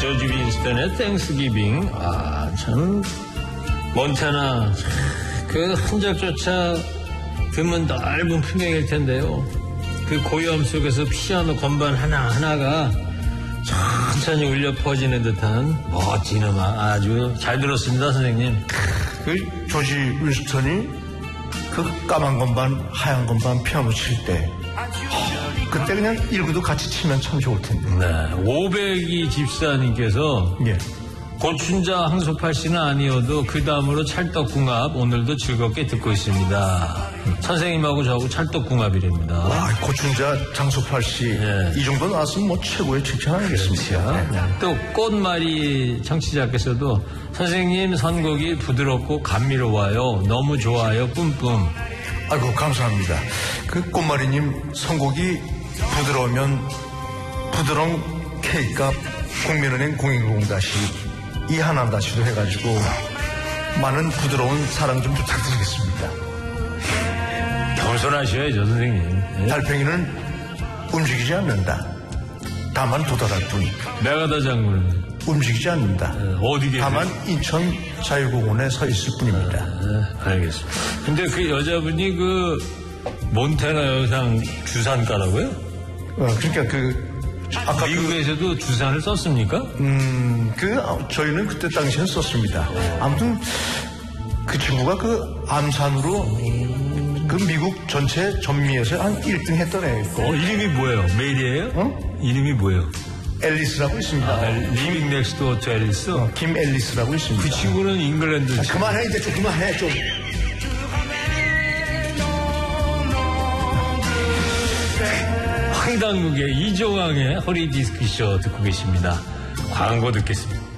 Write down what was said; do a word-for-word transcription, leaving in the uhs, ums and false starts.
조지 윈스턴의 땡스기빙. 아, 참 몬타나 그 흔적조차 드문 넓은 풍경일 텐데요. 그 고요함 속에서 피아노 건반 하나하나가 천천히 울려 퍼지는 듯한 멋진 음악 아주 잘 들었습니다, 선생님. 그 조지 윈스턴이 그 까만 건반, 하얀 건반 피아노 칠 때 그때 그냥 일구도 같이 치면 참 좋을 텐데. 네, 오백이 집사님께서 예. 고춘자 황소팔 씨는 아니어도 그 다음으로 찰떡궁합 오늘도 즐겁게 듣고 있습니다. 선생님하고 저하고 찰떡궁합이랍니다. 와, 고춘자 장소팔 씨. 예. 이 정도 나왔으면 뭐 최고의 칭찬 아니겠습니까? 네. 또 꽃말이 청취자께서도 선생님 선곡이 부드럽고 감미로워요. 너무 좋아요. 뿜뿜. 아이고, 감사합니다. 그 꽃마리님 선곡이 부드러우면 부드러운 K값 국민은행 공인공 다시 이하남 다시도 해가지고 많은 부드러운 사랑 좀 부탁드리겠습니다. 겸손하셔야죠, 선생님. 네? 달팽이는 움직이지 않는다. 다만 도달할 뿐. 메가다 장군은 움직이지 않는다. 네, 어디 계세요? 다만 인천 자유공원에 서 있을 뿐입니다. 네, 알겠습니다. 근데 그 여자분이 그 몬테나 여상 주산가라고요? 어, 그러니까 그 아까 미국에서도 그, 주산을 썼습니까? 음, 그 저희는 그때 당시엔 썼습니다. 아무튼 그 친구가 그 암산으로 그 미국 전체 전미에서 한 일 등 했던 애고. 어, 이름이 뭐예요? 메일이에요? 어? 이름이 뭐예요? 앨리스라고 있습니다. 아, 리빙 넥스트 도어 투 앨리스? 어, 김 앨리스라고 있습니다. 그 친구는 잉글랜드. 아, 그만해 이제 좀 그만해 좀. 황당국의 이종황의 허리 디스크쇼 듣고 계십니다. 광고 듣겠습니다.